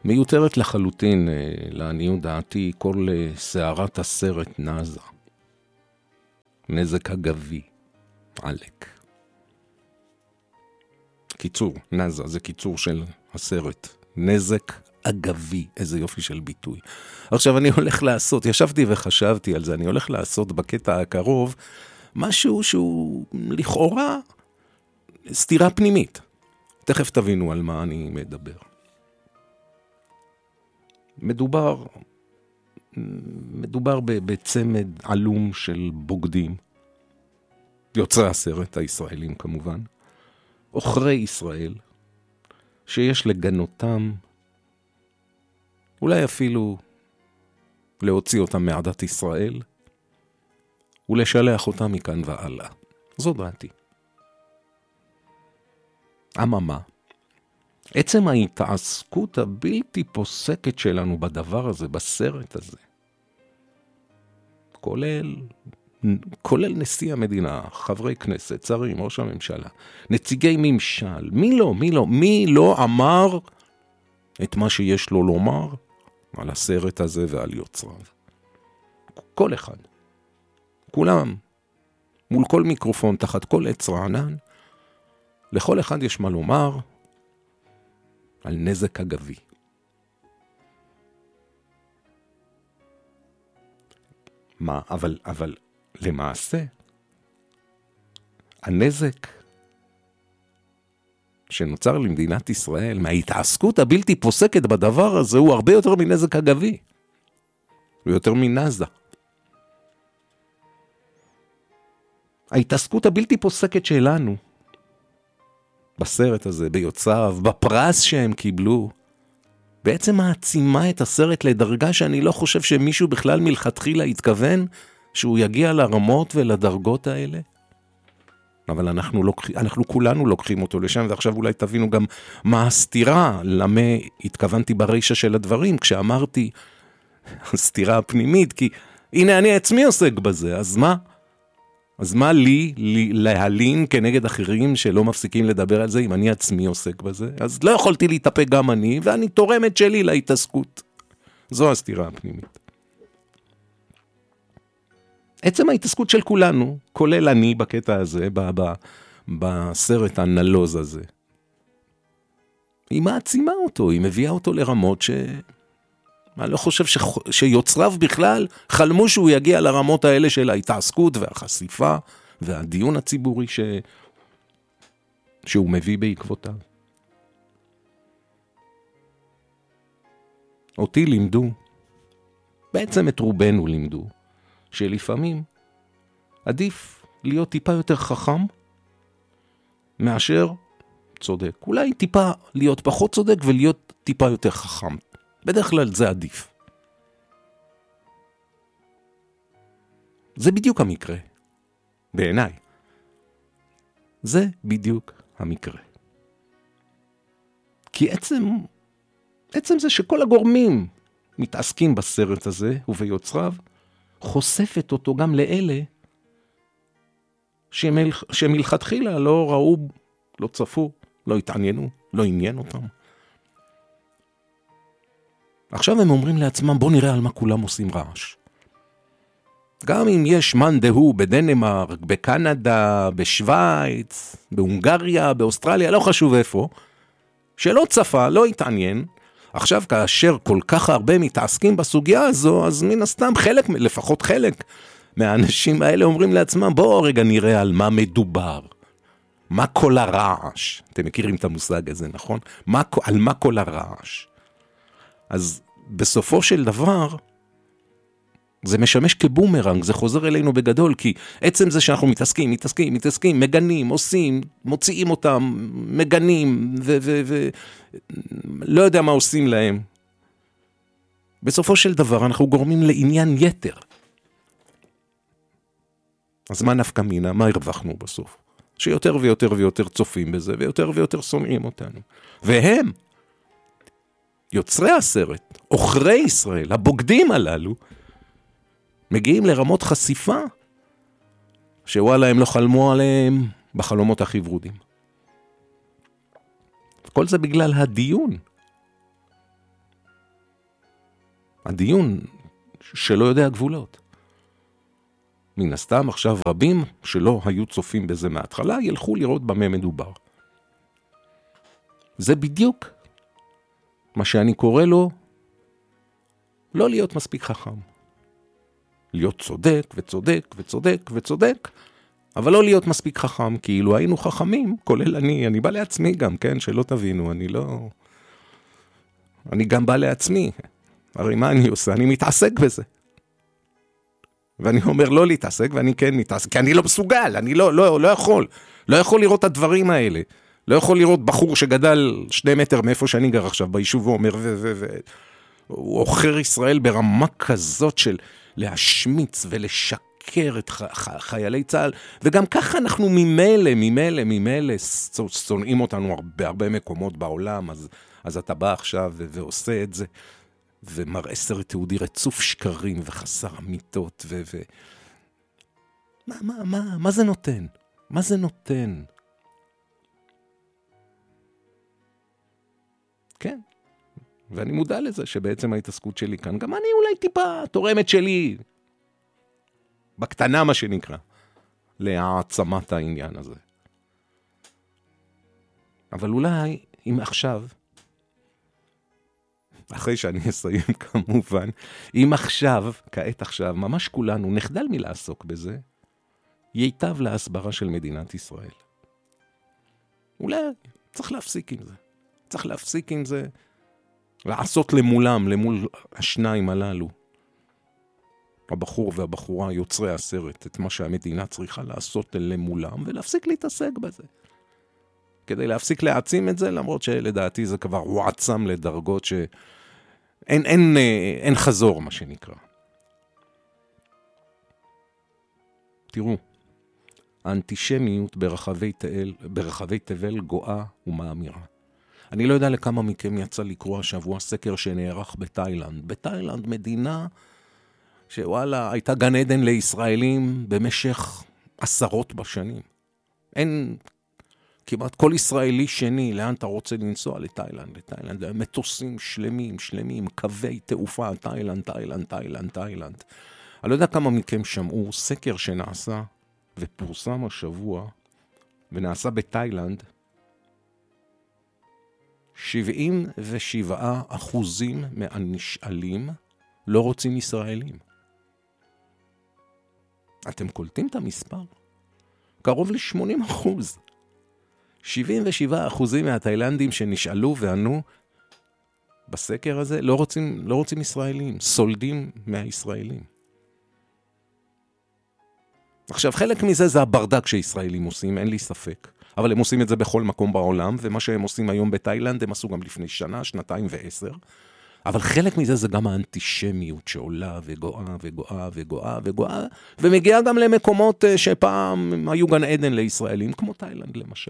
מיותרת לחלוטין, לעניות דעתי, כל סערת הסרט נזה. נזק אגבי, עלק. קיצור, נזה, זה קיצור של הסרט. נזק אגבי, איזה יופי של ביטוי. עכשיו אני הולך לעשות, ישבתי וחשבתי על זה, אני הולך לעשות בקטע הקרוב, משהו שהוא לכאורה סתירה פנימית. תכף תבינו על מה אני מדבר. מדובר בצמד עלום של בוגדים, יוצרי הסרט הישראלים כמובן, עוכרי ישראל, שיש לגנותם, אולי אפילו להוציא אותם מעדת ישראל, ולשלח אותם מכאן והלאה. זו דעתי. אממה, עצם ההתעסקות הבלתי פוסקת שלנו בדבר הזה, בסרט הזה, כולל נשיא המדינה, חברי כנסת, שרים, ראש הממשלה, נציגי ממשל, מי לא אמר את מה שיש לו לומר על הסרט הזה ועל יוצריו? כל אחד. כולם, מול כל מיקרופון, תחת כל עץ רענן, לכל אחד יש מה לומר על נזק אגבי. מה, אבל למעשה, הנזק שנוצר למדינת ישראל, מההתעסקות הבלתי פוסקת בדבר הזה, הוא הרבה יותר מנזק אגבי. הוא יותר מנזה. ההתעסקות הבלתי פוסקת שלנו, בסרט הזה, ביוצריו, בפרס שהם קיבלו, בעצם מעצימה את הסרט לדרגה שאני לא חושב שמישהו בכלל מלכתחילה התכוון שהוא יגיע לרמות ולדרגות האלה. אבל אנחנו כולנו לוקחים אותו לשם, ועכשיו אולי תבינו גם מה הסתירה, למה התכוונתי ברישה של הדברים, כשאמרתי הסתירה הפנימית, כי הנה אני עצמי עוסק בזה, אז מה לי להלין כנגד אחרים שלא מפסיקים לדבר על זה, אם אני עצמי עוסק בזה? אז לא יכולתי להתאפק גם אני, ואני תורמת שלי להתעסקות. זו הסתירה הפנימית. עצם ההתעסקות של כולנו, כולל אני בקטע הזה, בסרט הנלוז הזה, היא מעצימה אותו, היא מביאה אותו לרמות אני לא חושב שיוצריו בכלל חלמו שהוא יגיע לרמות האלה של ההתעסקות והחשיפה והדיון הציבורי שהוא מביא בעקבותיו. אותי לימדו, בעצם את רובנו לימדו, שלפעמים עדיף להיות טיפה יותר חכם מאשר צודק. אולי טיפה להיות פחות צודק ולהיות טיפה יותר חכם. בדרך כלל זה עדיף. זה בדיוק המקרה. בעיניי. זה בדיוק המקרה. כי עצם זה שכל הגורמים מתעסקים בסרט הזה וביוצריו, חושפת אותו גם לאלה שמלכתחילה לא ראו, לא צפו, לא התעניינו, לא עניין אותם. עכשיו הם אומרים לעצמם, בוא נראה על מה כולם עושים רעש. גם אם יש מאן דהוא בדנמרק, בקנדה, בשוויץ, בהונגריה, באוסטרליה, לא חשוב איפה, שלא צפה, לא התעניין, עכשיו כאשר כל כך הרבה מתעסקים בסוגיה הזו, אז מן הסתם לפחות חלק מהאנשים האלה אומרים לעצמם, בוא רגע נראה על מה מדובר. מה כל הרעש? אתם מכירים את המושג הזה, נכון? על מה כל הרעש? אז בסופו של דבר, זה משמש כבומרנג, זה חוזר אלינו בגדול, כי עצם זה שאנחנו מתעסקים, מגנים, עושים, מוציאים אותם, מגנים, לא יודע מה עושים להם. בסופו של דבר, אנחנו גורמים לעניין יתר. אז מה נפקא מינה? מה הרווחנו בסוף? שיותר ויותר ויותר צופים בזה, ויותר ויותר שונאים אותנו. והם, יוצרי הסרט, עוכרי ישראל, הבוגדים הללו, מגיעים לרמות חשיפה, שוואלה הם לא חלמו עליהם בחלומות הכי ורודים. כל זה בגלל הדיון. הדיון שלא יודע גבולות. מן הסתם עכשיו רבים שלא היו צופים בזה מההתחלה, ילכו לראות במה מדובר. זה בדיוק מה שאני קורא לו לא להיות מספיק חכם. להיות צודק וצודק וצודק וצודק, אבל לא להיות מספיק חכם, כי אילו היינו חכמים, כולל אני בא לעצמי גם, כן, שלא תבינו, אני גם בא לעצמי. הרי מה אני עושה? אני מתעסק בזה. ואני אומר לא להתעסק, ואני כן מתעסק, כי אני לא מסוגל, אני לא יכול. לא יכול לראות את הדברים האלה. לא יכול לראות בחור שגדל 2 מטר מאיפה שאני גר עכשיו ביישוב, ואומר, הוא אוכר ישראל ברמה כזאת של להשמיץ ולשקר את חיילי צה"ל, וגם ככה אנחנו ממילא שונאים אותנו בהרבה מקומות בעולם, אז אתה בא עכשיו ועושה את זה, ומראה סרט תיעודי רצוף שקרים וחסר אמיתות, מה זה נותן? מה זה נותן? כן. ואני מודע לזה שבעצם ההתעסקות שלי כאן, גם אני אולי טיפה תורמת שלי, בקטנה מה שנקרא, להעצמת העניין הזה. אבל אולי, אם עכשיו, אחרי שאני אסיים כמובן, אם עכשיו, כעת עכשיו, ממש כולנו נחדל מלעסוק בזה, ייטב להסברה של מדינת ישראל. אולי צריך להפסיק עם זה. צריך להפסיק עם זה, לעשות למול השניים הללו, הבחור והבחורה, יוצרי הסרט, את מה שהמדינה צריכה לעשות למולם, ולהפסיק להתעסק בזה. כדי להפסיק להעצים את זה, למרות שלדעתי זה כבר הועצם לדרגות אין חזור, מה שנקרא. תראו, האנטישמיות ברחבי תבל גואה ומאמירה. אני לא יודע לכמה מכם יצא לקרוא השבוע סקר שנערך בתאילנד. בתאילנד מדינה שוואלה הייתה גן עדן לישראלים במשך עשרות בשנים. אין כמעט כל ישראלי שני, לאן אתה רוצה לנסוע? לתאילנד. מטוסים שלמים, קווי תעופה, תאילנד. אני לא יודע כמה מכם שמעו סקר שנעשה ופורסם השבוע ונעשה בתאילנד, 77% מהנשאלים לא רוצים ישראלים. אתם קולטים את המספר? קרוב ל-80%. 77% מהתאילנדים שנשאלו וענו בסקר הזה לא רוצים ישראלים, סולדים מהישראלים. עכשיו, חלק מזה זה הברדק שישראלים עושים, אין לי ספק. אבל הם עושים את זה בכל מקום בעולם, ומה שהם עושים היום בתאילנד, הם עשו גם לפני שנה, 2 ו10. אבל חלק מזה זה גם האנטישמיות שעולה וגואה, ומגיעה גם למקומות שפעם היו גן עדן לישראלים, כמו תאילנד למשל.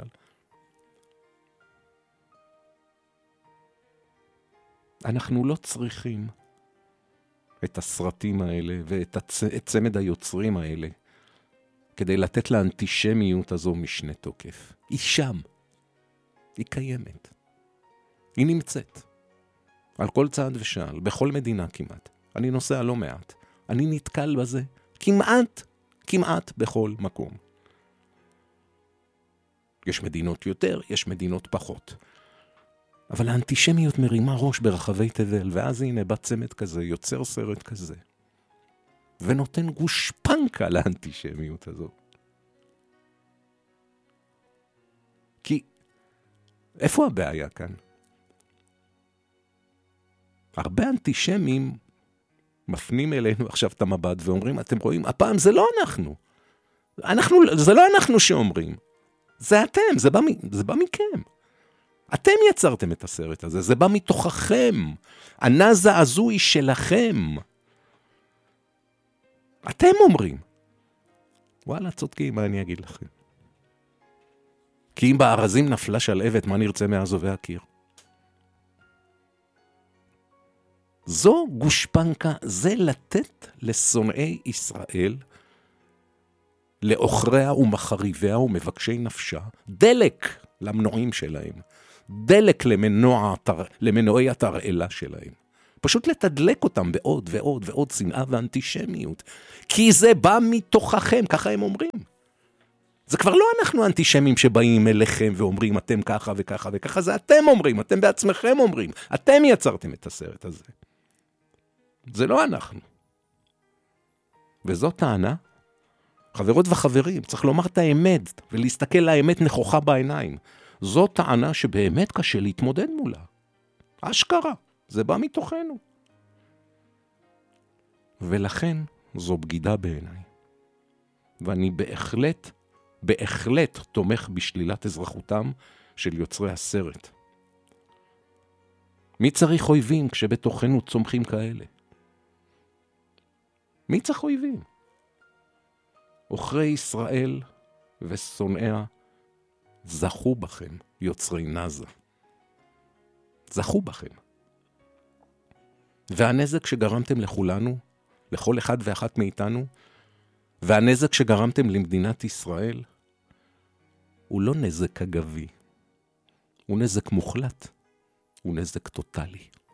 אנחנו לא צריכים את הסרטים האלה ואת צמד היוצרים האלה, כדי לתת לאנטישמיות הזו משנה תוקף. היא שם. היא קיימת. היא נמצאת. על כל צעד ושעל, בכל מדינה כמעט. אני נוסע לא מעט. אני נתקל בזה כמעט בכל מקום. יש מדינות יותר, יש מדינות פחות. אבל האנטישמיות מרימה ראש ברחבי תבל, ואז הנה בא צמד כזה, יוצר סרט כזה. ונותן גושפנקה לאנטישמיות הזו. כי איפה הבעיה כאן? הרבה אנטישמים מפנים אלינו עכשיו את המבט ואומרים, אתם רואים, הפעם זה לא אנחנו. זה לא אנחנו שאומרים. זה אתם, זה בא מכם. אתם יצרתם את הסרט הזה, זה בא מתוככם. הנזה הזו היא שלכם. אתם אומרים. וואלה, צודקים, מה אני אגיד לכם? כי אם בארזים נפלה שלהבת, מה נרצה מעזובי הקיר? זו גושפנקה, זה לתת לשונאי ישראל, לאוכריה ומחריביה ומבקשי נפשה, דלק למנועים שלהם, דלק למנועי התרעלה שלהם. פשוט לתדלק אותם בעוד ועוד ועוד שנאה ואנטישמיות. כי זה בא מתוככם, ככה הם אומרים. זה כבר לא אנחנו אנטישמים שבאים אליכם ואומרים אתם ככה וככה וככה, זה אתם אומרים, אתם בעצמכם אומרים. אתם יצרתם את הסרט הזה. זה לא אנחנו. וזאת טענה, חברות וחברים, צריך לומר את האמת ולהסתכל לאמת נכוחה בעיניים. זאת טענה שבאמת קשה להתמודד מולה. אשכרה, זה בא מתוכנו. ולכן זו בגידה בעיניי. ואני בהחלט תומך בשלילת אזרחותם של יוצרי הסרט. מי צריך אויבים כשבתוכנו צומחים כאלה? מי צריך אויבים? עוכרי ישראל ושונאיה זכו בכם, יוצרי נאזה. זכו בכם. והנזק שגרמתם לכולנו, לכל אחד ואחת מאיתנו, והנזק שגרמתם למדינת ישראל, הוא לא נזק אגבי, הוא נזק מוחלט, הוא נזק טוטלי.